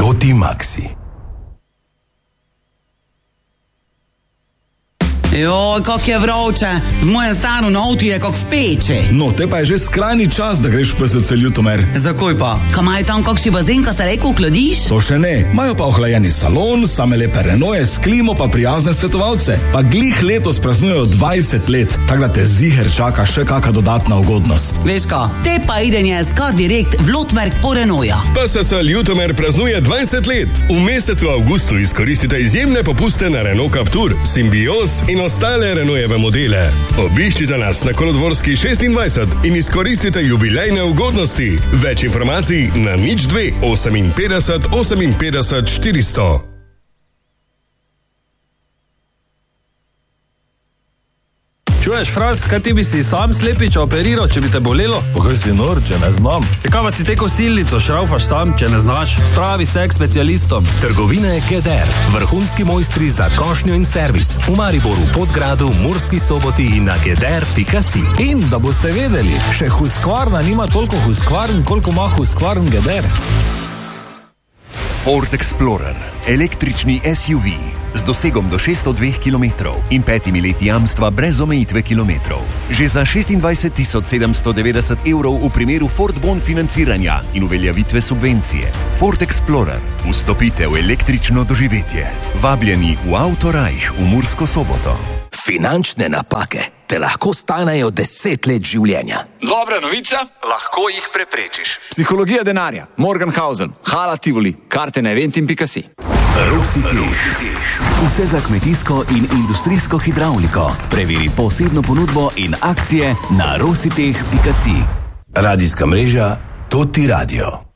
Toti Maxi. Joj, kak je vroče, v mojem stanu na avtu je kak v peči. No, te pa je že skrajni čas, da greš v PSC Ljutomer. Zakaj pa? Kaj imajo tam kakšni bazen, ka se reko ohladiš? To še ne, imajo pa ohlajeni salon, same lepe Renaultje s klimo pa prijazne svetovalce. Pa glih letos praznujejo 20 let, tako da te ziher čaka še kaka dodatna ugodnost. Veš ka, te pa idenje skar direkt v Lotmerk po Renaultja. PSC Ljutomer praznuje 20 let. V mesecu avgustu izkoristite izjemne popuste na Renault Captur, Symbios in ostale Renaultjeve modele. Obiščite nas na Kolodvorski 26 in izkoristite jubilejne ugodnosti. Več informacij na 02 58 58 400. Čuješ, Fras, kaj ti bi si sam slepiča operiral, če bi te bolelo? Pa kaj si nor, če ne znam? Kaj pa si te kosilnico šraufaš sam, če ne znaš? Spravi se k specialistom. Trgovine Geder, vrhunski mojstri za košnjo in servis. V Mariboru, Podgradu, Murski Soboti in na geder.si. In da boste vedeli, še Husqvarna nima toliko Husqvarn, koliko ima Husqvarn Geder. Ford Explorer, električni SUV z dosegom do 602 km in 5 leti jamstva brez omejitve kilometrov. Že za 26.790 evrov v primeru Ford Bon financiranja in uveljavitve subvencije. Ford Explorer. Vstopite v električno doživetje. Vabljeni v Autorajh v Mursko Soboto. Finančne napake te lahko stanejo 10 let življenja. Dobra novica, lahko jih preprečiš. Psihologija denarja, Morgenhausen, Hala Tivoli, karte na eventim.si. Rositeh. Vse za kmetijsko in industrijsko hidravliko. Preveri posebno ponudbo in akcije na rositeh.si. Radijska mreža Toti Radio.